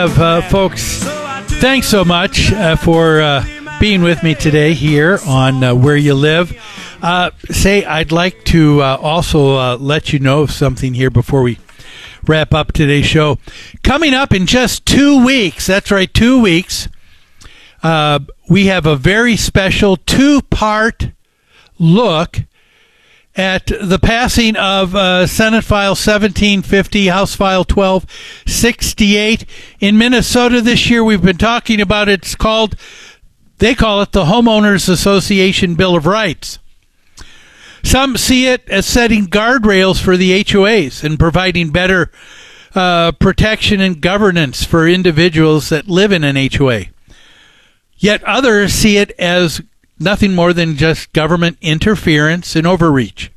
Folks, thanks so much for being with me today here on Where You Live. I'd like to also let you know of something here before we wrap up today's show. Coming up in just 2 weeks, that's right, 2 weeks, we have a very special two-part look at the passing of Senate File 1750, House File 1268. In Minnesota this year, we've been talking about it. They call it the Homeowners Association Bill of Rights. Some see it as setting guardrails for the HOAs and providing better protection and governance for individuals that live in an HOA. Yet others see it as nothing more than just government interference and overreach.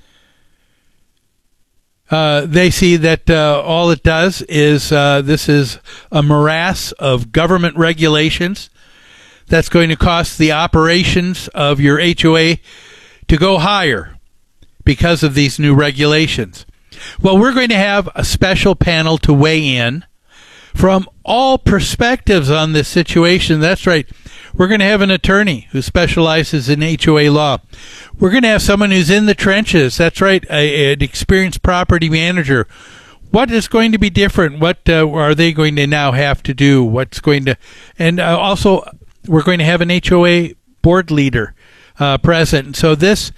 They see that all it does is this is a morass of government regulations that's going to cost the operations of your HOA to go higher because of these new regulations. Well, we're going to have a special panel to weigh in from all perspectives on this situation. That's right. We're going to have an attorney who specializes in HOA law. We're going to have someone who's in the trenches. That's right, an experienced property manager. What is going to be different? What are they going to now have to do? And also, we're going to have an HOA board leader present. So this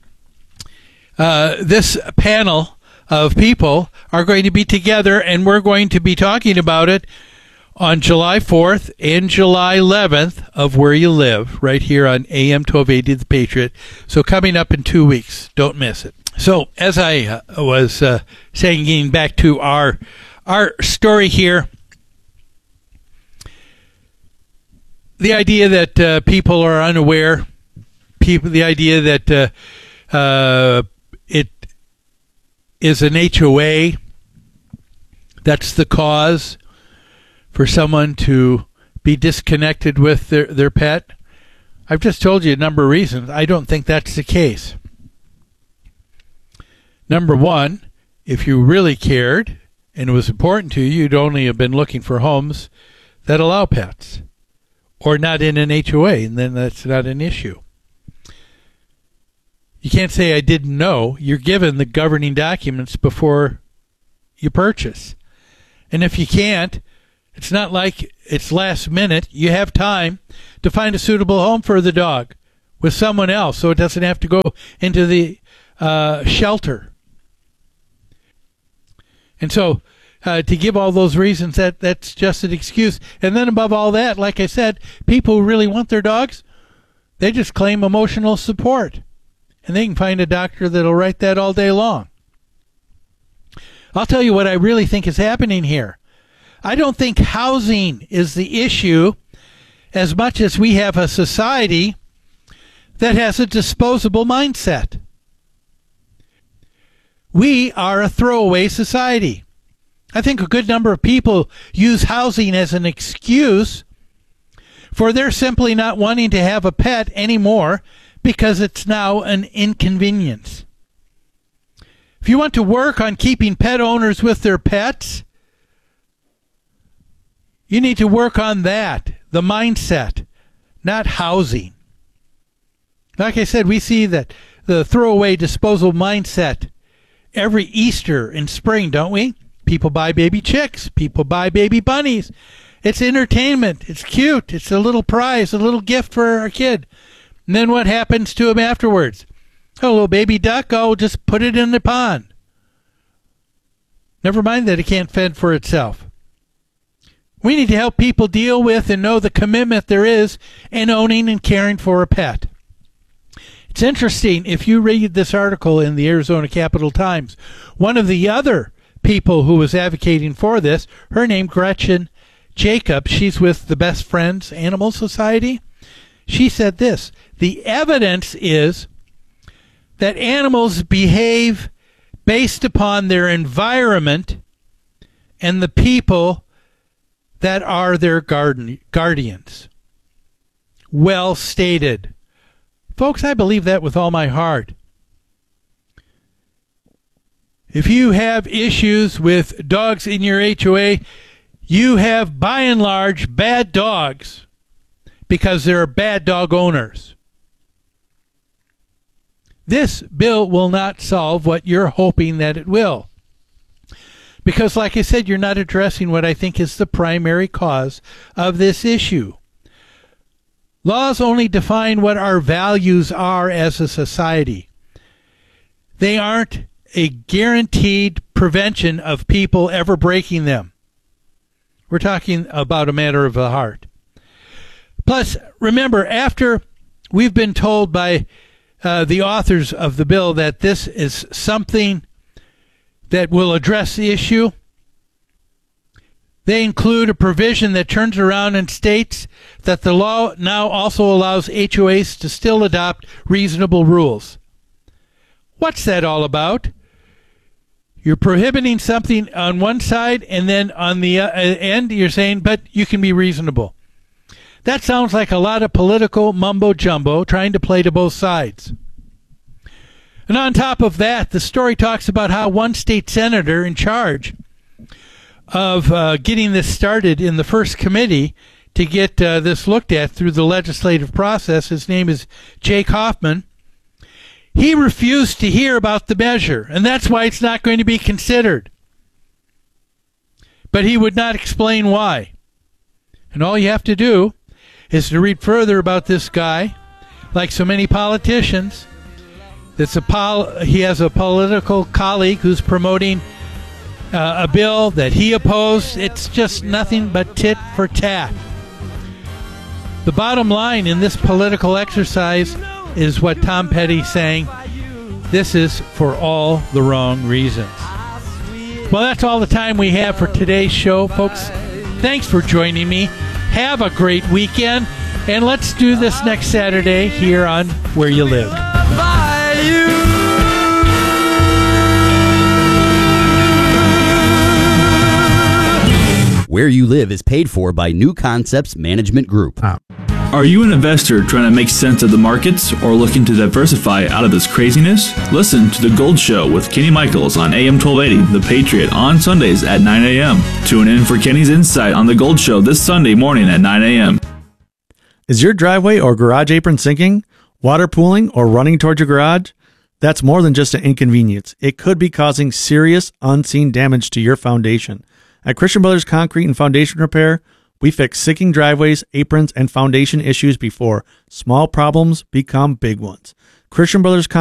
panel of people are going to be together, and we're going to be talking about it on July 4th and July 11th of Where You Live, right here on AM 1280 The Patriot. So coming up in 2 weeks. Don't miss it. So as I was saying, getting back to our story here, the idea that people are unaware, the idea that it is an HOA that's the cause for someone to be disconnected with their pet. I've just told you a number of reasons. I don't think that's the case. Number one, if you really cared and it was important to you, you'd only have been looking for homes that allow pets or not in an HOA, and then that's not an issue. You can't say I didn't know. You're given the governing documents before you purchase. And if you can't, it's not like it's last minute. You have time to find a suitable home for the dog with someone else so it doesn't have to go into the shelter. And so to give all those reasons, that's just an excuse. And then above all that, like I said, people who really want their dogs, they just claim emotional support. And they can find a doctor that'll write that all day long. I'll tell you what I really think is happening here. I don't think housing is the issue as much as we have a society that has a disposable mindset. We are a throwaway society. I think a good number of people use housing as an excuse for their simply not wanting to have a pet anymore because it's now an inconvenience. If you want to work on keeping pet owners with their pets, you need to work on that, the mindset, not housing. Like I said, we see that the throwaway disposal mindset every Easter and spring, don't we? People buy baby chicks. People buy baby bunnies. It's entertainment. It's cute. It's a little prize, a little gift for our kid. And then what happens to him afterwards? Oh, little baby duck, oh, just put it in the pond. Never mind that it can't fend for itself. We need to help people deal with and know the commitment there is in owning and caring for a pet. It's interesting, if you read this article in the Arizona Capital Times, one of the other people who was advocating for this, her name Gretchen Jacobs, she's with the Best Friends Animal Society. She said this: the evidence is that animals behave based upon their environment and the people that are their guardians. Well stated. Folks, I believe that with all my heart. If you have issues with dogs in your HOA, you have, by and large, bad dogs because there are bad dog owners. This bill will not solve what you're hoping that it will. Because, like I said, you're not addressing what I think is the primary cause of this issue. Laws only define what our values are as a society. They aren't a guaranteed prevention of people ever breaking them. We're talking about a matter of the heart. Plus, remember, after we've been told by the authors of the bill that this is something that will address the issue, they include a provision that turns around and states that the law now also allows HOAs to still adopt reasonable rules. What's that all about? You're prohibiting something on one side, and then on the end you're saying, but you can be reasonable. That sounds like a lot of political mumbo-jumbo trying to play to both sides. And on top of that, the story talks about how one state senator in charge of getting this started in the first committee to get this looked at through the legislative process, his name is Jake Hoffman, he refused to hear about the measure, and that's why it's not going to be considered. But he would not explain why. And all you have to do is to read further about this guy. Like so many politicians, he has a political colleague who's promoting a bill that he opposed. It's just nothing but tit for tat. The bottom line in this political exercise is what Tom Petty's saying. This is for all the wrong reasons. Well, that's all the time we have for today's show, folks. Thanks for joining me. Have a great weekend, and let's do this next Saturday here on Where You Live. Where You Live is paid for by New Concepts Management Group. Are you an investor trying to make sense of the markets or looking to diversify out of this craziness? Listen to The Gold Show with Kenny Michaels on AM 1280, The Patriot, on Sundays at 9 a.m. Tune in for Kenny's insight on The Gold Show this Sunday morning at 9 a.m. Is your driveway or garage apron sinking, water pooling, or running towards your garage? That's more than just an inconvenience. It could be causing serious, unseen damage to your foundation. At Christian Brothers Concrete and Foundation Repair, we fix sinking driveways, aprons, and foundation issues before small problems become big ones. Christian Brothers